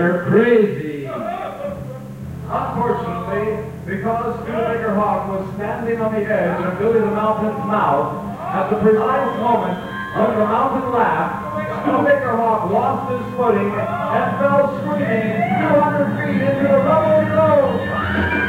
Crazy. Unfortunately, because Studebaker Hawk was standing on the edge of Billy the Mountain's mouth at the precise moment when the mountain laughed, Studebaker Hawk lost his footing and fell screaming 200 feet into the rubble.